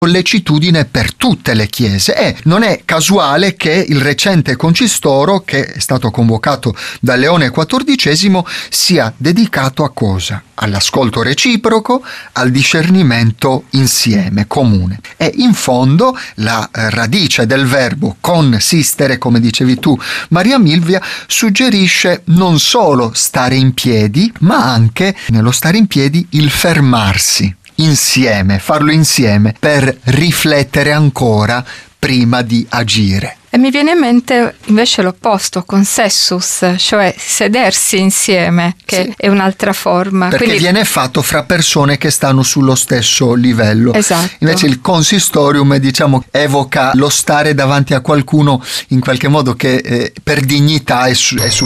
sollecitudine per tutte le chiese e non è casuale che il recente concistoro, che è stato convocato da Leone XIV, sia dedicato a cosa? All'ascolto reciproco, al discernimento insieme, comune. E in fondo la radice del verbo consistere, come dicevi tu Maria Milvia, suggerisce non solo stare in piedi, ma anche nello stare in piedi il fermarsi insieme, farlo insieme per riflettere ancora prima di agire. E mi viene in mente invece l'opposto, consessus, cioè sedersi insieme, che sì, è un'altra forma. Perché quindi viene fatto fra persone che stanno sullo stesso livello. Esatto. Invece il consistorium, diciamo, evoca lo stare davanti a qualcuno in qualche modo che per dignità è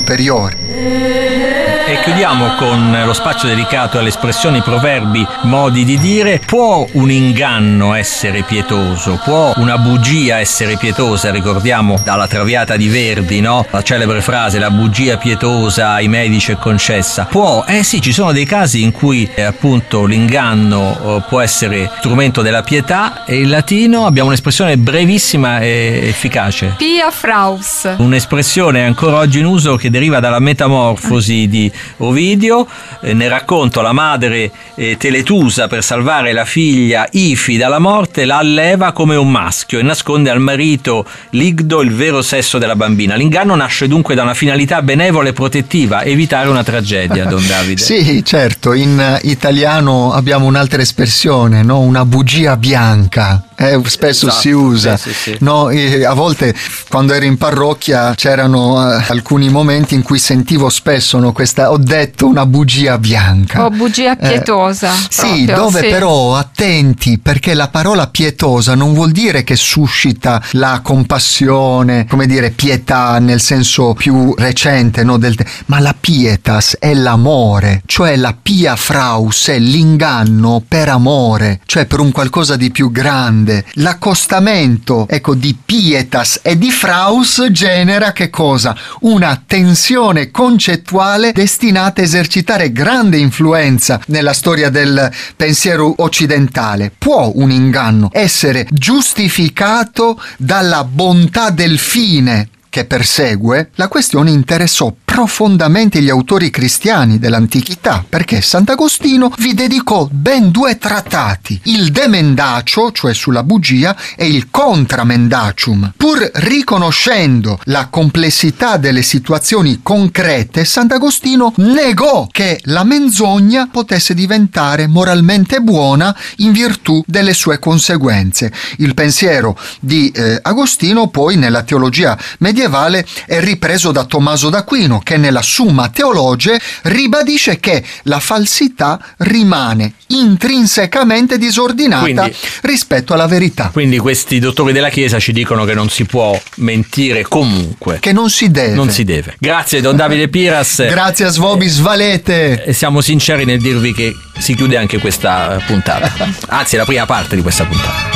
superiore. E chiudiamo con lo spazio dedicato alle espressioni, proverbi, modi di dire. Può un inganno essere pietoso? Può una bugia essere pietosa? Ricordiamo dalla Traviata di Verdi, no? La celebre frase, la bugia pietosa ai medici è concessa. Può? Sì, ci sono dei casi in cui appunto l'inganno può essere strumento della pietà, e in latino abbiamo un'espressione brevissima e efficace. Pia fraus. Un'espressione ancora oggi in uso che deriva dalla Metamorfosi di Ovidio. Nel racconto la madre Teletusa, per salvare la figlia Ifi dalla morte, la alleva come un maschio e nasconde al marito Ligdo il vero sesso della bambina. L'inganno nasce dunque da una finalità benevola e protettiva, evitare una tragedia, Don Davide. Sì, certo, in italiano abbiamo un'altra espressione, no? Una bugia bianca. Spesso esatto, si usa, sì. No, a volte quando ero in parrocchia c'erano alcuni momenti in cui sentivo spesso, no, questa, ho detto una bugia bianca o bugia pietosa, sì, dove sì, però attenti, perché la parola pietosa non vuol dire che suscita la compassione, come dire, pietà nel senso più recente, no, ma la pietas è l'amore, cioè la pia fraus è l'inganno per amore, cioè per un qualcosa di più grande. L'accostamento, ecco, di pietas e di fraus genera che cosa? Una tensione concettuale destinata a esercitare grande influenza nella storia del pensiero occidentale. Può un inganno essere giustificato dalla bontà del fine che persegue? La questione interessò profondamente gli autori cristiani dell'antichità, perché Sant'Agostino vi dedicò ben 2 trattati, il De Mendacio, cioè sulla bugia, e il Contra Mendacium. Pur riconoscendo la complessità delle situazioni concrete, Sant'Agostino negò che la menzogna potesse diventare moralmente buona in virtù delle sue conseguenze. Il pensiero di Agostino poi nella teologia medievale è ripreso da Tommaso d'Aquino, che nella Summa Theologiae ribadisce che la falsità rimane intrinsecamente disordinata rispetto alla verità. Quindi questi dottori della Chiesa ci dicono che non si può mentire comunque. Che non si deve. Non si deve. Grazie Don Davide Piras. Grazie a Svobis Valete. E siamo sinceri nel dirvi che si chiude anche questa puntata. Anzi, la prima parte di questa puntata.